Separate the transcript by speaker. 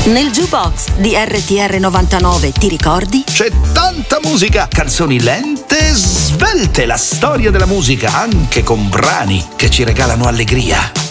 Speaker 1: Nel jukebox di RTR 99, ti ricordi?
Speaker 2: C'è tanta musica, canzoni lente, svelte, la storia della musica, anche con brani che ci regalano allegria.